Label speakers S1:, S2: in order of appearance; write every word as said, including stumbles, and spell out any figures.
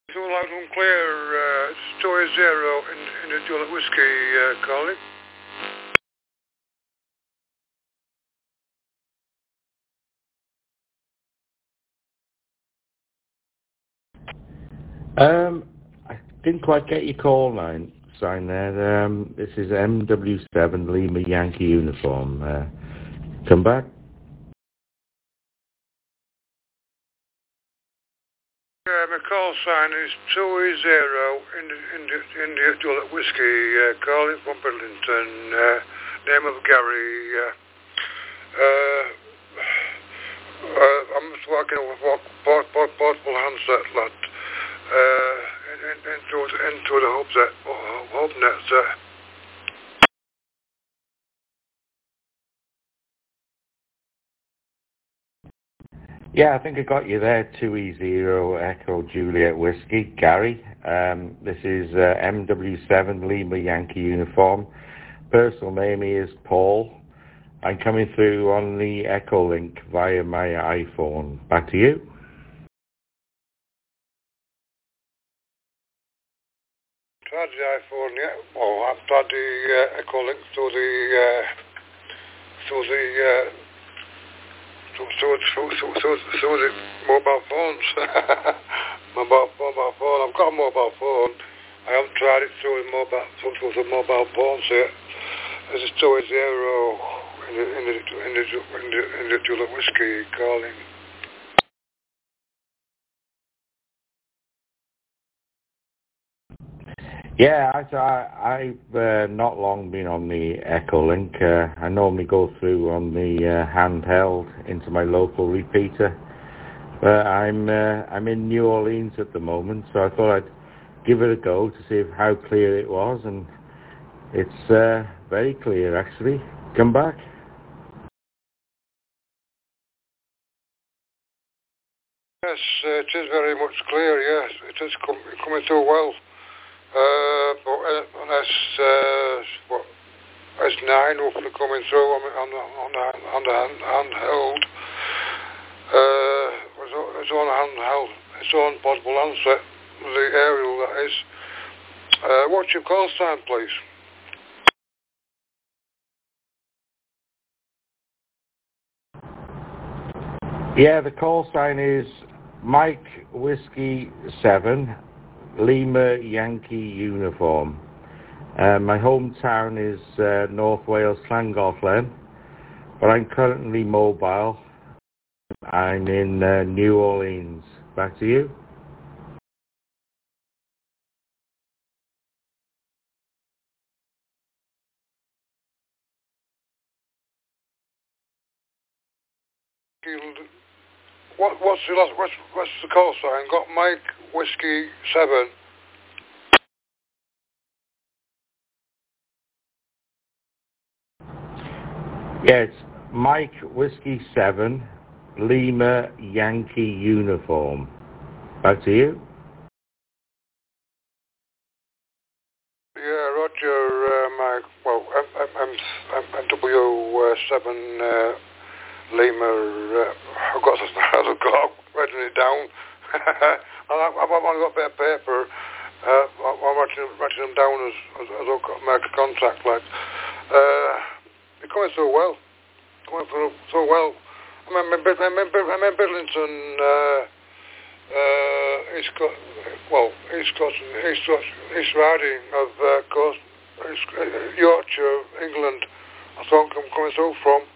S1: It's all loud and clear. Uh, Story Zero in, in the Juliet Whiskey uh, calling.
S2: Um, I didn't quite get your call line sign there. Um, this is M W seven Lima Yankee uniform. Uh, come back.
S1: Uh, my call sign is two zero in the, in the, in the Juliet Whiskey uh, calling from Burlington. Uh, name of Gary. Uh, uh, uh, I'm just walking with a port, port, portable handset, lad. Uh, in, in, into, into the hub set, hub net set.
S2: Yeah, I think I got you there. two E zero Echo Juliet Whiskey, Gary. Um, this is uh, M W seven Lima Yankee uniform. Personal name is Paul. I'm coming through on the Echo link via my iPhone. Back to you.
S1: Tried the iPhone, yeah. Well, I've tried the uh, Echo link through the uh, through the uh, through, through, through, through, through, through the mobile phones. mobile mobile phone. I've got a mobile phone. I haven't tried it through the mobile through, through the mobile phones yet. There's a two zero in the in the in the in the, in the Juliet Whiskey calling.
S2: Yeah, I, I, I've uh, not long been on the Echo Link. Uh, I normally go through on the uh, handheld into my local repeater. But I'm uh, I'm in New Orleans at the moment, so I thought I'd give it a go to see if, how clear it was, and it's uh, very clear actually. Come back.
S1: Yes, uh, it is very much clear. Yes, it is com- coming through well. Uh, but uh, on S, uh, what, S nine hopefully coming through on the on the on the, on the hand, handheld. Uh, it's on, it's on handheld. It's on portable handset. The aerial that is. Uh, what's your call sign, please?
S2: Yeah, the call sign is Mike Whiskey seven Lima Yankee uniform. Uh, my hometown is uh, North Wales, Llangollen, but I'm currently mobile. I'm in uh, New Orleans. Back to you.
S1: What what's the last, what's what's the call sign? Got Mike Whiskey seven.
S2: Yeah, it's Mike Whiskey seven Lima Yankee uniform. Back to you.
S1: Yeah, Roger, uh, Mike. Well, M M W seven uh, Lima. Uh, I've got I've got writing it down. I've, I've only got a bit of paper. Uh, I'm writing, writing them down as as, as I've got to make a contact. Like, uh, you're coming so well. Coming so, so well. I'm in, I'm in, I'm in Burlington. Uh, Uh, East Coast, well, East Coast, East Coast, East Riding of uh, Coast, East, uh, Yorkshire, England. That's where I'm coming through from.